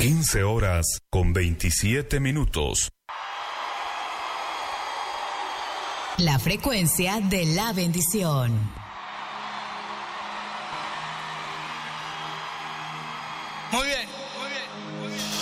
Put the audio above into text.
15:27. La frecuencia de la bendición. Muy bien, muy bien, muy bien.